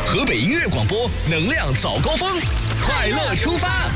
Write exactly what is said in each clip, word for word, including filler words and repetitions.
河北音乐广播，能量早高峰，快乐出发。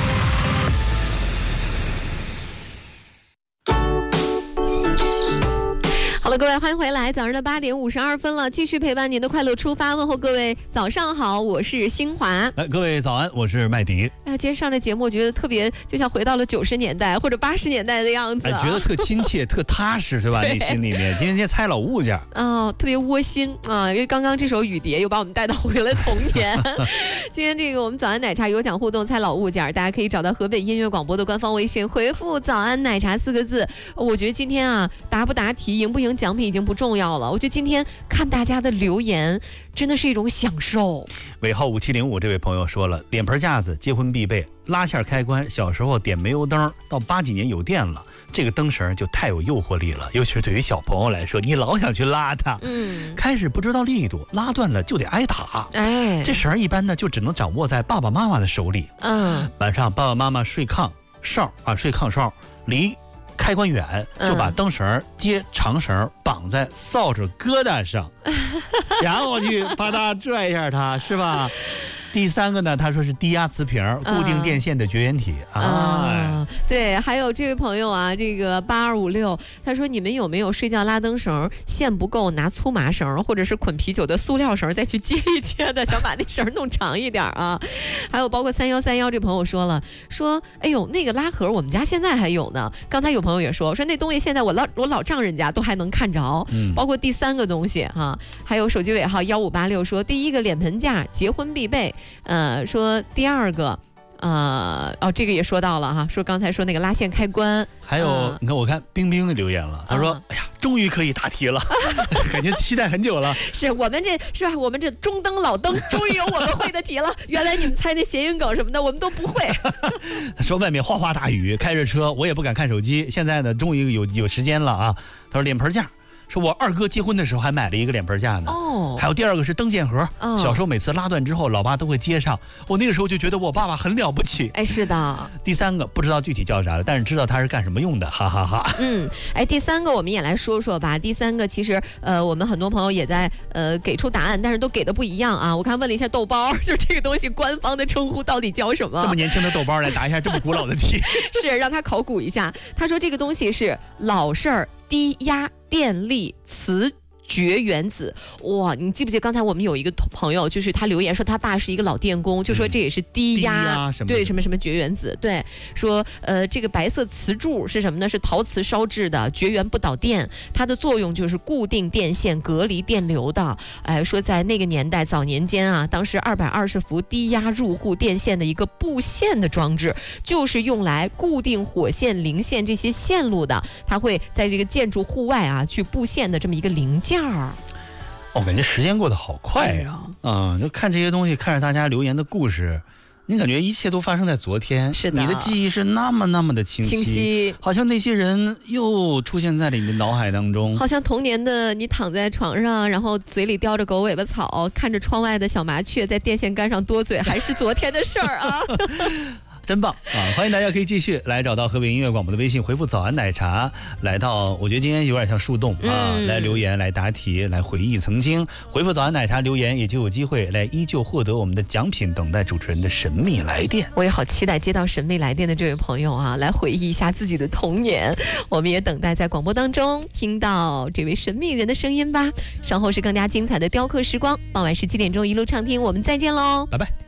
好了，各位，欢迎回来！早上的八点五十二分了，继续陪伴您的快乐出发，问候各位早上好，我是新华。 来，各位早安，我是麦迪。 哎，今天上这节目，我觉得特别就像回到了九十年代或者八十年代的样子、啊， 哎，觉得特亲切、特踏实，是吧？你心里面，今天猜老物件哦，特别窝心啊！因为刚刚这首雨蝶又把我们带到回了童年。今天这个我们早安奶茶有奖互动猜老物件，大家可以找到河北音乐广播的官方微信，回复“早安奶茶”四个字。我觉得今天啊，答不答题、赢不赢奖品已经不重要了。我觉得今天看大家的留言真的是一种享受。 尾号五七零五这位朋友说了，脸盆架子结婚必备，拉线开关，小时候点煤油灯，到八几年有电了，这个灯绳就太有诱惑力了，尤其是对于小朋友来说，你老想去拉它，嗯，开始不知道力度，拉断了就得挨打，哎，这绳一般呢就只能掌握在爸爸妈妈的手里，嗯，晚上爸爸妈妈睡炕哨啊，睡炕哨离开关远，就把灯绳接长绳绑在扫帚疙瘩上，然后去把它拽一下它，是吧？第三个呢，他说是低压磁瓶，固定电线的绝缘体、嗯、啊、 嗯。对，还有这位朋友啊，这个八二五六，他说你们有没有睡觉拉灯绳线不够拿粗麻绳或者是捆啤酒的塑料绳再去接一接的，想把那绳弄长一点啊？还有包括三幺三幺这朋友说了，说哎呦那个拉盒我们家现在还有呢。刚才有朋友也说说那东西现在我老我老丈人家都还能看着，嗯，包括第三个东西哈、啊，还有手机尾号幺五八六说第一个脸盆架结婚必备。呃，说第二个，呃，哦，这个也说到了哈，说刚才说那个拉线开关， 还有、呃、你看，我看冰冰的留言了，他说，呃、哎呀，终于可以答题了，感觉期待很久了。 是我们这是吧？我们这中灯老灯，终于有我们会的题了。原来你们猜那谐音梗什么的，我们都不会。 他说外面哗哗大雨，开着车，我也不敢看手机。现在呢，终于有有时间了啊。他说脸盆架。说我二哥结婚的时候还买了一个脸盆架呢，哦，还有第二个是灯线盒，哦，小时候每次拉断之后，老爸都会接上，我那个时候就觉得我爸爸很了不起。 哎，是的。 第三个不知道具体叫啥了，但是知道它是干什么用的，哈哈哈哈。 嗯，哎，第三个我们也来说说吧。第三个其实呃，我们很多朋友也在呃给出答案，但是都给的不一样啊。我看问了一下豆包，就是这个东西官方的称呼到底叫什么？ 这么年轻的豆包来答一下这么古老的题， 是让他考古一下。他说这个东西是老式儿低压电力磁绝缘子。哇，你记不记得刚才我们有一个朋友，就是他留言说他爸是一个老电工，就说这也是低压，嗯、低压什么对什么什么绝缘子，对，说呃这个白色磁柱是什么呢？是陶瓷烧制的，绝缘不导电，它的作用就是固定电线、隔离电流的。哎，说在那个年代早年间啊，当时二百二十伏低压入户电线的一个布线的装置，就是用来固定火线、零线这些线路的，它会在这个建筑户外啊去布线的这么一个零件。 哦，感觉时间过得好快呀！嗯，就看这些东西，看着大家留言的故事，你感觉一切都发生在昨天。 是的， 你的记忆是那么那么的清晰， 清晰， 好像那些人又出现在了你的脑海当中。 好像童年的你躺在床上，然后嘴里叼着狗尾巴草，看着窗外的小麻雀在电线杆上多嘴，还是昨天的事儿啊！ 真棒啊！欢迎大家可以继续来找到河北音乐广播的微信，回复早安奶茶，来到我觉得今天有点像树洞啊、嗯，来留言，来答题，来回忆曾经。回复早安奶茶留言，也就有机会来依旧获得我们的奖品，等待主持人的神秘来电。 我也好期待接到神秘来电的这位朋友啊，来回忆一下自己的童年。我们也等待在广播当中听到这位神秘人的声音吧。稍后是更加精彩的雕刻时光，傍晚十七点钟一路畅听，我们再见喽， 拜拜。